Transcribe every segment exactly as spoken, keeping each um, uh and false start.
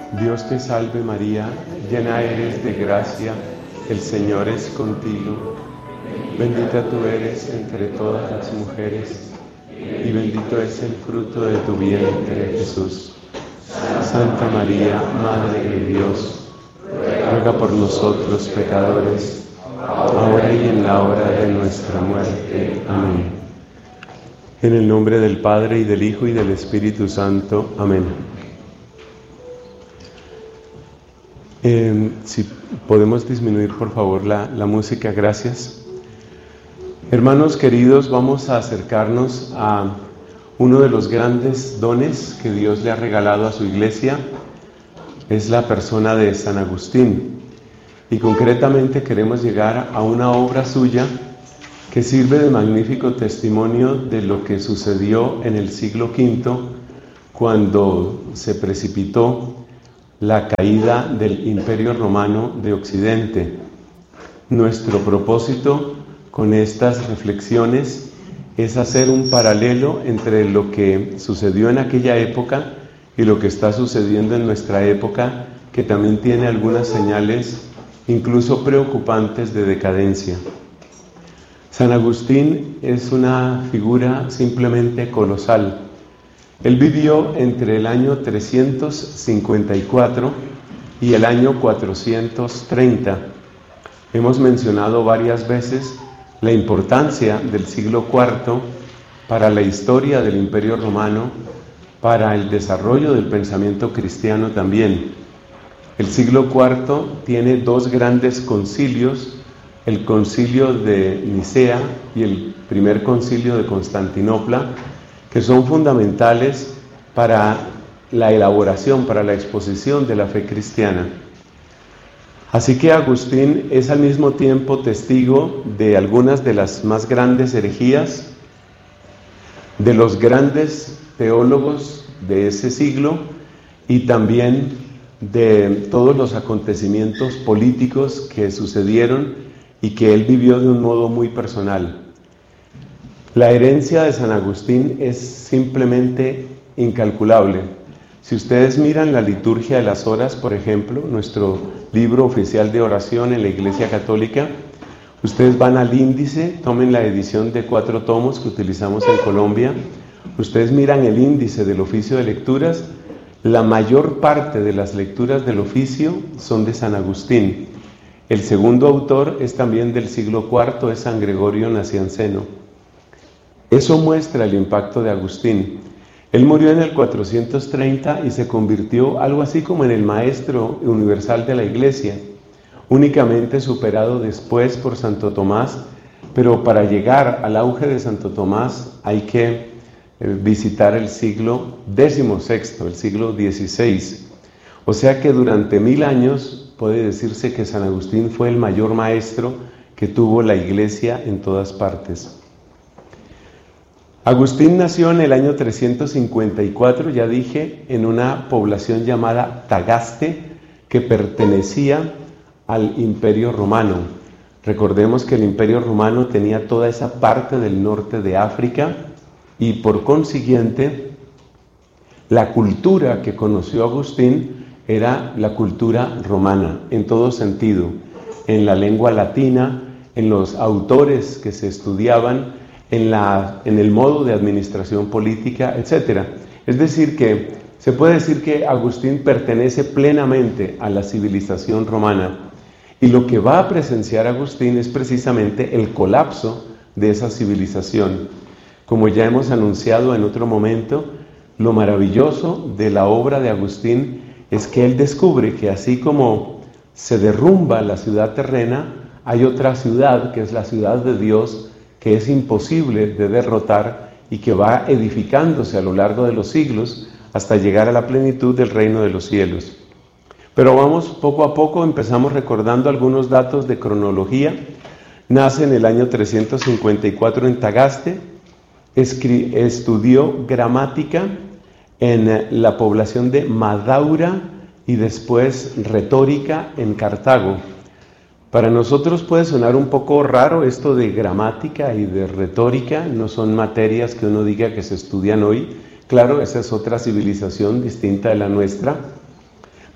Dios te salve María, llena eres de gracia, el Señor es contigo. Bendita tú eres entre todas las mujeres, y bendito es el fruto de tu vientre, Jesús. Santa María, Madre de Dios, ruega por nosotros pecadores, ahora y en la hora de nuestra muerte. Amén. En el nombre del Padre, y del Hijo, y del Espíritu Santo. Amén. Eh, si podemos disminuir, por favor, la, la música, gracias. Hermanos queridos, vamos a acercarnos a uno de los grandes dones que Dios le ha regalado a su iglesia. Es la persona de San Agustín. Y concretamente queremos llegar a una obra suya que sirve de magnífico testimonio de lo que sucedió en el siglo quinto, cuando se precipitó la caída del Imperio Romano de Occidente. Nuestro propósito con estas reflexiones es hacer un paralelo entre lo que sucedió en aquella época y lo que está sucediendo en nuestra época, que también tiene algunas señales incluso preocupantes de decadencia. San Agustín es una figura simplemente colosal. Él vivió entre el año trescientos cincuenta y cuatro y el año cuatrocientos treinta. Hemos mencionado varias veces la importancia del siglo cuarto para la historia del Imperio Romano, para el desarrollo del pensamiento cristiano también. El siglo cuarto tiene dos grandes concilios, el concilio de Nicea y el primer concilio de Constantinopla, que son fundamentales para la elaboración, para la exposición de la fe cristiana. Así que Agustín es al mismo tiempo testigo de algunas de las más grandes herejías, de los grandes teólogos de ese siglo y también de todos los acontecimientos políticos que sucedieron y que él vivió de un modo muy personal. La herencia de San Agustín es simplemente incalculable. Si ustedes miran la liturgia de las horas, por ejemplo, nuestro libro oficial de oración en la Iglesia Católica, ustedes van al índice, tomen la edición de cuatro tomos que utilizamos en Colombia, ustedes miran el índice del oficio de lecturas, la mayor parte de las lecturas del oficio son de San Agustín. El segundo autor es también del siglo cuarto, es San Gregorio Nacianceno. Eso muestra el impacto de Agustín. Él murió en el cuatrocientos treinta y se convirtió algo así como en el maestro universal de la Iglesia, únicamente superado después por Santo Tomás, pero para llegar al auge de Santo Tomás hay que visitar el siglo decimosexto, el siglo dieciséis. O sea que durante mil años puede decirse que San Agustín fue el mayor maestro que tuvo la Iglesia en todas partes. Agustín nació en el año trescientos cincuenta y cuatro, ya dije, en una población llamada Tagaste, que pertenecía al Imperio Romano. Recordemos que el Imperio Romano tenía toda esa parte del norte de África y por consiguiente la cultura que conoció Agustín era la cultura romana, en todo sentido, en la lengua latina, en los autores que se estudiaban, En, la, en el modo de administración política, etcétera. Es decir que se puede decir que Agustín pertenece plenamente a la civilización romana y lo que va a presenciar Agustín es precisamente el colapso de esa civilización. Como ya hemos anunciado en otro momento, lo maravilloso de la obra de Agustín es que él descubre que así como se derrumba la ciudad terrena, hay otra ciudad que es la ciudad de Dios, que es imposible de derrotar y que va edificándose a lo largo de los siglos hasta llegar a la plenitud del reino de los cielos. Pero vamos poco a poco, empezamos recordando algunos datos de cronología. Nace en el año trescientos cincuenta y cuatro en Tagaste, estudió gramática en la población de Madaura y después retórica en Cartago. Para nosotros puede sonar un poco raro esto de gramática y de retórica, no son materias que uno diga que se estudian hoy. Claro, esa es otra civilización distinta de la nuestra.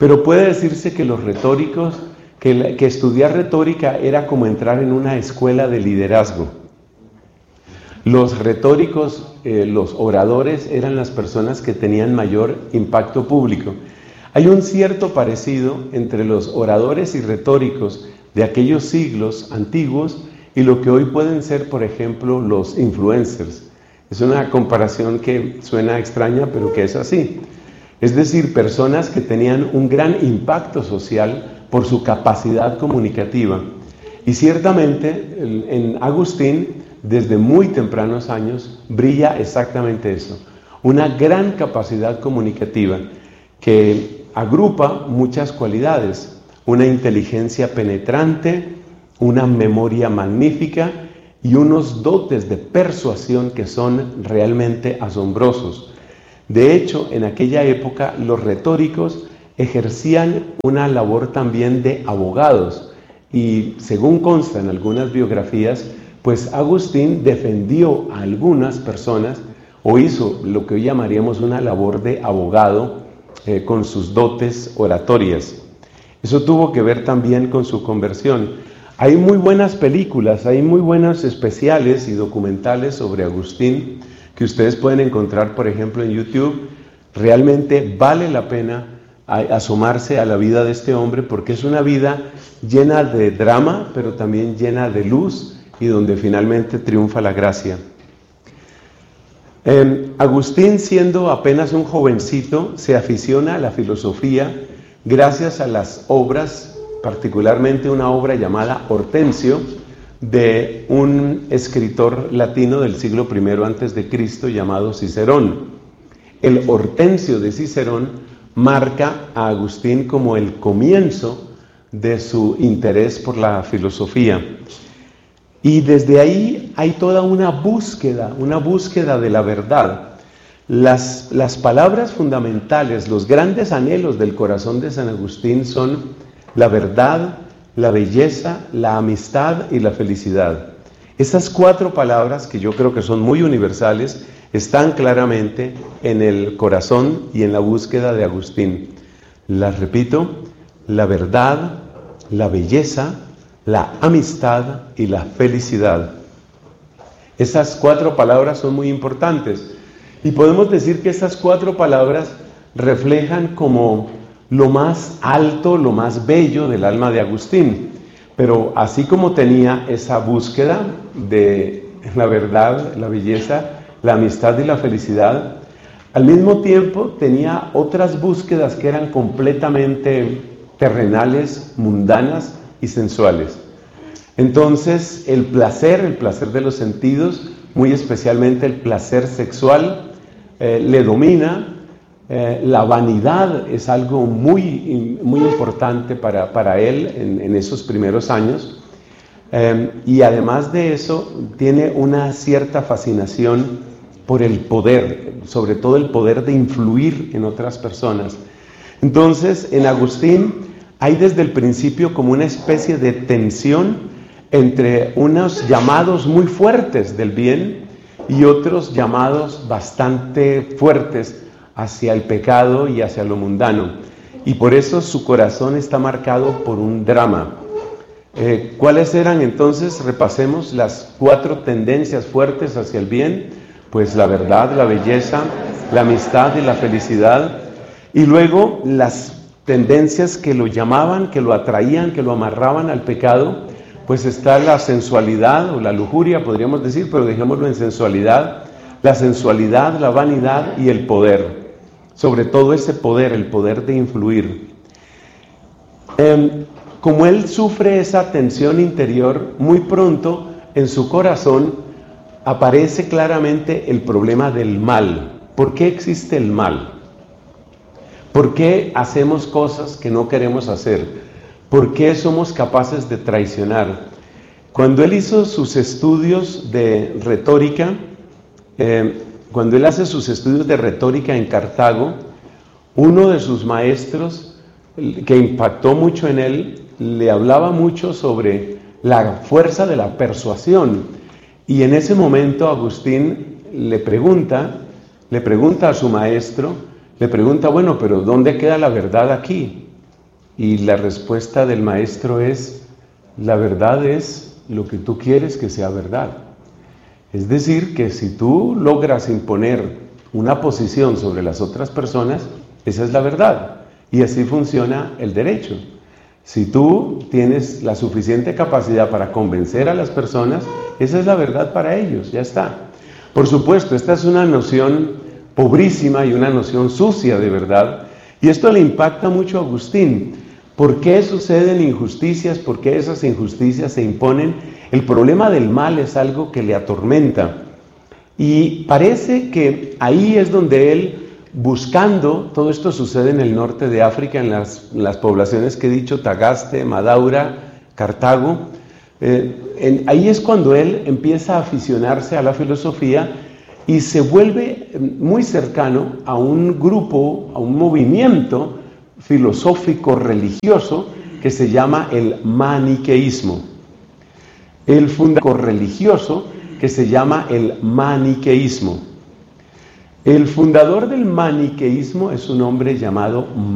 Pero puede decirse que los retóricos, que, la, que estudiar retórica era como entrar en una escuela de liderazgo. Los retóricos, eh, los oradores, eran las personas que tenían mayor impacto público. Hay un cierto parecido entre los oradores y retóricos de aquellos siglos antiguos y lo que hoy pueden ser, por ejemplo, los influencers. Es una comparación que suena extraña, pero que es así. Es decir, personas que tenían un gran impacto social por su capacidad comunicativa. Y ciertamente en Agustín, desde muy tempranos años, brilla exactamente eso. Una gran capacidad comunicativa que agrupa muchas cualidades. Una inteligencia penetrante, una memoria magnífica y unos dotes de persuasión que son realmente asombrosos. De hecho, en aquella época los retóricos ejercían una labor también de abogados y, según consta en algunas biografías, pues Agustín defendió a algunas personas o hizo lo que hoy llamaríamos una labor de abogado eh, con sus dotes oratorias. Eso tuvo que ver también con su conversión. Hay muy buenas películas, hay muy buenos especiales y documentales sobre Agustín que ustedes pueden encontrar, por ejemplo, en YouTube. Realmente vale la pena asomarse a la vida de este hombre porque es una vida llena de drama, pero también llena de luz y donde finalmente triunfa la gracia. Eh, Agustín, siendo apenas un jovencito, se aficiona a la filosofía gracias a las obras, particularmente una obra llamada Hortensio, de un escritor latino del siglo primero antes de Cristo llamado Cicerón. El Hortensio de Cicerón marca a Agustín como el comienzo de su interés por la filosofía. Y desde ahí hay toda una búsqueda, una búsqueda de la verdad. Las, las palabras fundamentales, los grandes anhelos del corazón de San Agustín son la verdad, la belleza, la amistad y la felicidad. Esas cuatro palabras, que yo creo que son muy universales, están claramente en el corazón y en la búsqueda de Agustín. Las repito: la verdad, la belleza, la amistad y la felicidad. Esas cuatro palabras son muy importantes y podemos decir que estas cuatro palabras reflejan como lo más alto, lo más bello del alma de Agustín. Pero así como tenía esa búsqueda de la verdad, la belleza, la amistad y la felicidad, al mismo tiempo tenía otras búsquedas que eran completamente terrenales, mundanas y sensuales. Entonces, el placer, el placer de los sentidos, muy especialmente el placer sexual, eh, le domina. Eh, la vanidad es algo muy, muy importante para, para él en, en esos primeros años. Eh, y además de eso, tiene una cierta fascinación por el poder, sobre todo el poder de influir en otras personas. Entonces, en Agustín hay desde el principio como una especie de tensión entre unos llamados muy fuertes del bien y otros llamados bastante fuertes hacia el pecado y hacia lo mundano. Y por eso su corazón está marcado por un drama. Eh, ¿Cuáles eran entonces? Repasemos las cuatro tendencias fuertes hacia el bien. Pues la verdad, la belleza, la amistad y la felicidad. Y luego las tendencias que lo llamaban, que lo atraían, que lo amarraban al pecado. Pues está la sensualidad o la lujuria, podríamos decir, pero dejémoslo en sensualidad. La sensualidad, la vanidad y el poder. Sobre todo ese poder, el poder de influir. Eh, como él sufre esa tensión interior, muy pronto en su corazón aparece claramente el problema del mal. ¿Por qué existe el mal? ¿Por qué hacemos cosas que no queremos hacer? ¿Por qué somos capaces de traicionar? Cuando él hizo sus estudios de retórica, eh, cuando él hace sus estudios de retórica en Cartago, uno de sus maestros, que impactó mucho en él, le hablaba mucho sobre la fuerza de la persuasión. Y en ese momento Agustín le pregunta, le pregunta a su maestro, le pregunta, bueno, pero ¿dónde queda la verdad aquí? Y la respuesta del maestro es, la verdad es lo que tú quieres que sea verdad. Es decir, que si tú logras imponer una posición sobre las otras personas, esa es la verdad. Y así funciona el derecho. Si tú tienes la suficiente capacidad para convencer a las personas, esa es la verdad para ellos, ya está. Por supuesto, esta es una noción pobrísima y una noción sucia de verdad, y esto le impacta mucho a Agustín. ¿Por qué suceden injusticias? ¿Por qué esas injusticias se imponen? El problema del mal es algo que le atormenta, y parece que ahí es donde él, buscando, todo esto sucede en el norte de África, en las, las poblaciones que he dicho, Tagaste, Madaura, Cartago, eh, en, ahí es cuando él empieza a aficionarse a la filosofía y se vuelve muy cercano a un grupo, a un movimiento filosófico religioso que se llama el maniqueísmo. El fundador religioso que se llama el maniqueísmo. El fundador del maniqueísmo es un hombre llamado